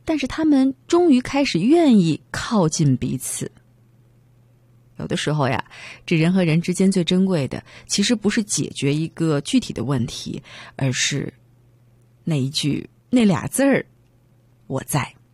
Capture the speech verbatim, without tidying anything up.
但是他们终于开始愿意靠近彼此。有的时候呀，这人和人之间最珍贵的，其实不是解决一个具体的问题，而是那一句那俩字儿，我在。